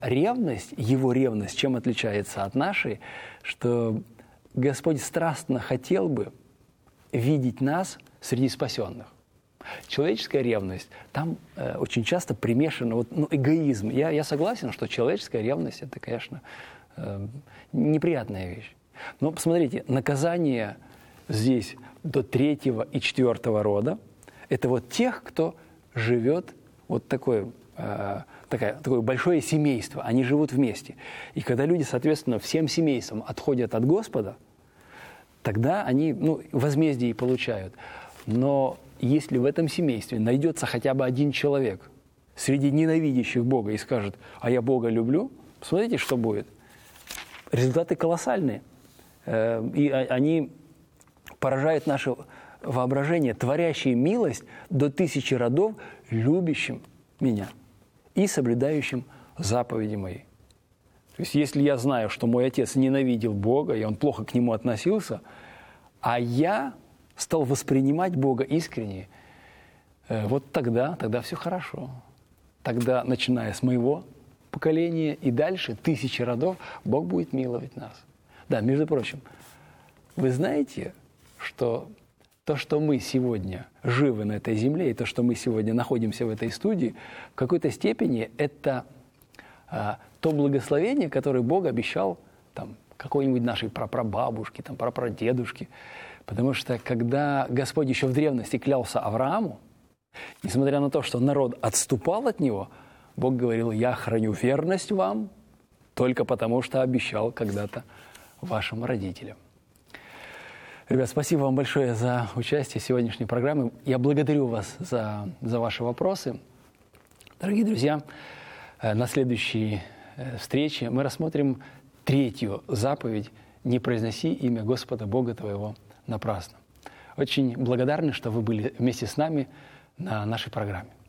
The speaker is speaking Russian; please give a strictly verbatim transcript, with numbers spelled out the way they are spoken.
ревность, его ревность, чем отличается от нашей, что Господь страстно хотел бы видеть нас среди спасенных. Человеческая ревность, там э, очень часто примешан вот, ну, эгоизм. Я, я согласен, что человеческая ревность – это, конечно, э, неприятная вещь. Но посмотрите, наказание здесь до третьего и четвертого рода – это вот тех, кто живет вот такое, э, такое, такое большое семейство, они живут вместе. И когда люди, соответственно, всем семейством отходят от Господа, тогда они ну, возмездие получают. Но если в этом семействе найдется хотя бы один человек среди ненавидящих Бога и скажет: «А я Бога люблю», посмотрите, что будет. Результаты колоссальные. И они поражают наше воображение, творящие милость до тысячи родов, любящим меня и соблюдающим заповеди мои. То есть если я знаю, что мой отец ненавидел Бога, и он плохо к нему относился, а я стал воспринимать Бога искренне, вот тогда, тогда все хорошо. Тогда, начиная с моего поколения и дальше, тысячи родов, Бог будет миловать нас. Да, между прочим, вы знаете, что то, что мы сегодня живы на этой земле, и то, что мы сегодня находимся в этой студии, в какой-то степени это а, то благословение, которое Бог обещал там, какой-нибудь нашей прапрабабушке, там, прапрадедушке. Потому что когда Господь еще в древности клялся Аврааму, несмотря на то, что народ отступал от него, Бог говорил: «Я храню верность вам только потому, что обещал когда-то вашим родителям». Ребят, спасибо вам большое за участие в сегодняшней программе. Я благодарю вас за, за ваши вопросы. Дорогие друзья, на следующей встрече мы рассмотрим третью заповедь: «Не произноси имя Господа Бога твоего напрасно». Очень благодарны, что вы были вместе с нами на нашей программе.